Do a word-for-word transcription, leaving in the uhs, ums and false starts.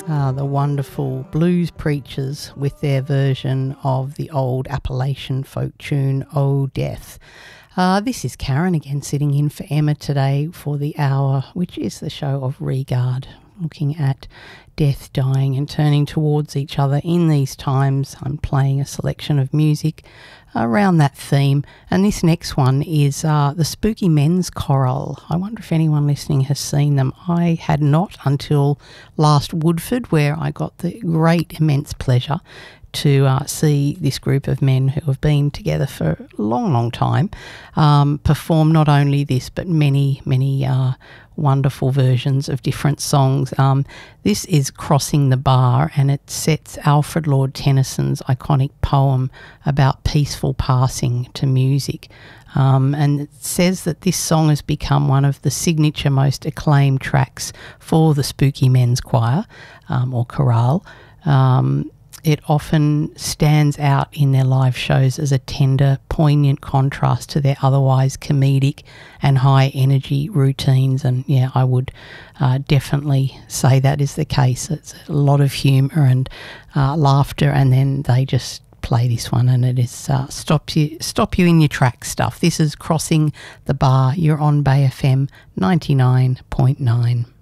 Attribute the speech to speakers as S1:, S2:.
S1: Uh, the wonderful Blues Preachers with their version of the old Appalachian folk tune, Oh Death. Uh, this is Karen again, sitting in for Emma today for the hour, which is the show of Regard, looking at death, dying and turning towards each other in these times. I'm playing a selection of music around that theme, and this next one is uh, the Spooky Men's Chorale. I wonder if anyone listening has seen them. I had not until last Woodford, where I got the great immense pleasure to uh, see this group of men who have been together for a long, long time um, perform not only this but many, many uh, wonderful versions of different songs. Um, this is Crossing the Bar, and it sets Alfred Lord Tennyson's iconic poem about peaceful passing to music. Um, and it says that this song has become one of the signature most acclaimed tracks for the Spooky Men's Choir um, or Chorale. Um, It often stands out in their live shows as a tender, poignant contrast to their otherwise comedic and high energy routines. And yeah, I would uh, definitely say that is the case. It's a lot of humour and uh, laughter, and then they just play this one, and it is uh, stop you stop you in your track stuff. This is Crossing the Bar. You're on Bay F M ninety-nine point nine.